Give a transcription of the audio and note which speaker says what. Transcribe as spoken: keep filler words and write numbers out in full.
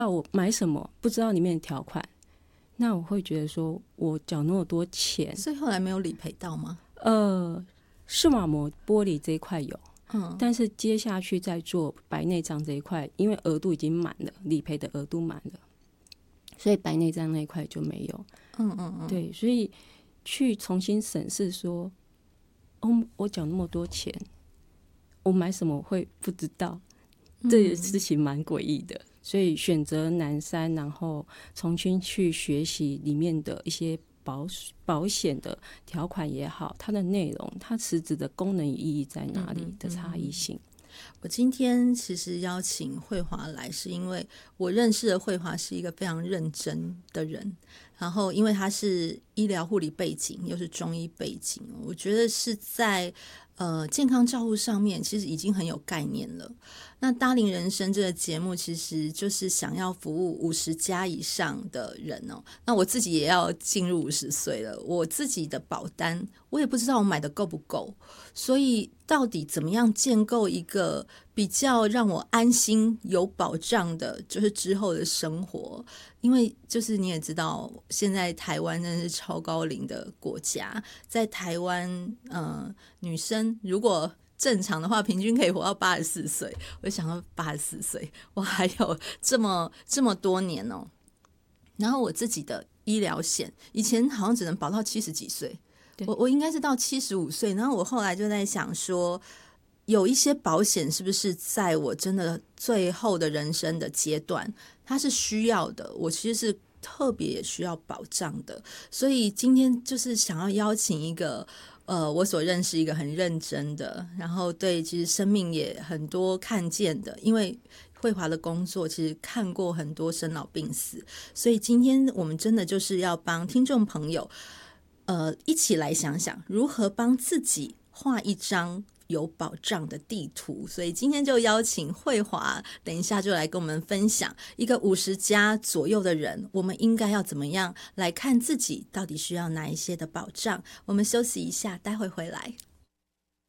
Speaker 1: 啊，我买什么不知道里面的条款，那我会觉得说我缴那么多钱，
Speaker 2: 所以后来没有理赔到吗？
Speaker 1: 呃，视网膜剥离这一块有，
Speaker 2: 嗯，
Speaker 1: 但是接下去在做白内障这一块，因为额度已经满了，理赔的额度满了，所以白内障那一块就没有。
Speaker 2: 嗯嗯嗯，
Speaker 1: 对，所以去重新审视说，哦，我缴那么多钱，我买什么会不知道，这件事情蛮诡异的。所以选择南山，然后重新去学习里面的一些保保险的条款也好，它的内容，它实质的功能与意义在哪里的差异性。
Speaker 2: 我今天其实邀请慧华来，是因为我认识的慧华是一个非常认真的人，然后因为他是医疗护理背景，又是中医背景，我觉得是在呃健康照护上面其实已经很有概念了。那搭龄人生这个节目其实就是想要服务五十加以上的人哦。那我自己也要进入五十岁了，我自己的保单我也不知道我买的够不够，所以到底怎么样建构一个比较让我安心有保障的，就是之后的生活。因为就是你也知道，现在台湾真的是超高龄的国家，在台湾呃，女生如果正常的话，平均可以活到八十四岁。我就想到八十四岁，我还有这么这么多年哦。然后我自己的医疗险，以前好像只能保到七十几岁，我我应该是到七十五岁。然后我后来就在想说，有一些保险是不是在我真的最后的人生的阶段，它是需要的，我其实是特别需要保障的。所以今天就是想要邀请一个呃，我所认识一个很认真的，然后对其实生命也很多看见的，因为慧华的工作其实看过很多生老病死，所以今天我们真的就是要帮听众朋友呃，一起来想想如何帮自己画一张有保障的地图。所以今天就邀请慧华，等一下就来跟我们分享一个五十加左右的人，我们应该要怎么样来看自己到底需要哪一些的保障。我们休息一下，待会回来。